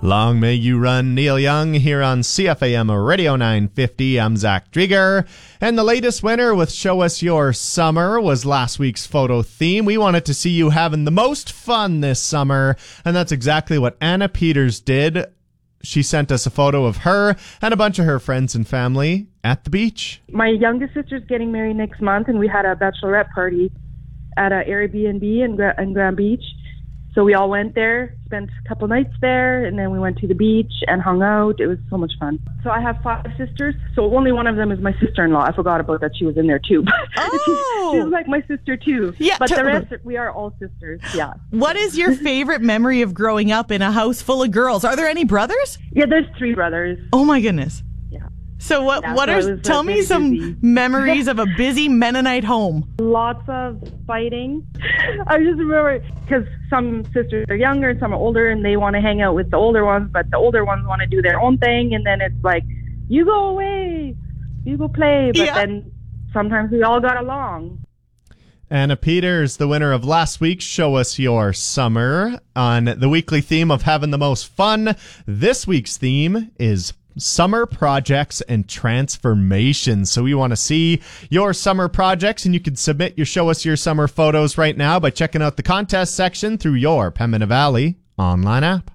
Long may you run, Neil Young, here on CFAM Radio 950. I'm Zach Drieger. And the latest winner with Show Us Your Summer was last week's photo theme. We wanted to see you having the most fun this summer, and that's exactly what Anna Peters did. She sent us a photo of her and a bunch of her friends and family at the beach. My youngest sister's getting married next month, and we had a bachelorette party at an Airbnb in Grand Beach. So we all went there, spent a couple nights there, and then we went to the beach and hung out. It was so much fun. So I have 5 sisters. So only one of them is my sister-in-law. I forgot about that. She was in there too. Oh. She's like my sister too. Yeah, but the rest, we are all sisters. Yeah. What is your favorite memory of growing up in a house full of girls? Are there any brothers? Yeah, there's 3 brothers. Oh my goodness. Yeah. So tell me very some busy. memories of a busy Mennonite home. Lots of fighting. I just remember because some sisters are younger and some are older, and they want to hang out with the older ones, but the older ones want to do their own thing, and then it's like, you go away, you go play. But then sometimes we all got along. Anna Peters, the winner of last week's Show Us Your Summer, on the weekly theme of having the most fun. This week's theme is summer projects and transformation. So we want to see your summer projects, and you can submit your Show Us Your Summer photos right now by checking out the contest section through your Pembina Valley online app.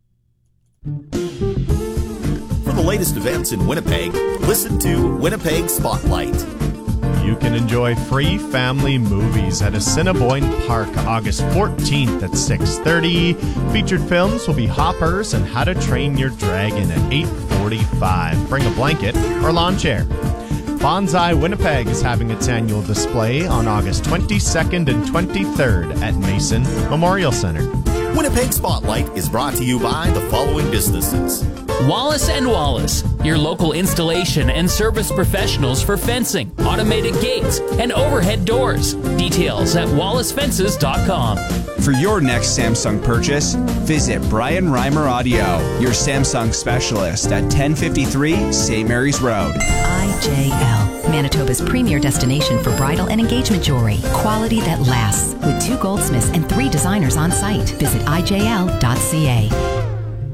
For the latest events in Winnipeg, listen to Winnipeg Spotlight. You can enjoy free family movies at Assiniboine Park August 14th at 6:30. Featured films will be Hoppers and How to Train Your Dragon at 8:45. Bring a blanket or lawn chair. Bonsai Winnipeg is having its annual display on August 22nd and 23rd at Mason Memorial Center. Winnipeg Spotlight is brought to you by the following businesses. Wallace & Wallace, your local installation and service professionals for fencing, automated gates, and overhead doors. Details at wallacefences.com. For your next Samsung purchase, visit Brian Reimer Audio, your Samsung specialist at 1053 St. Mary's Road. IJL, Manitoba's premier destination for bridal and engagement jewelry. Quality that lasts, with 2 goldsmiths and 3 designers on site. Visit IJL.ca.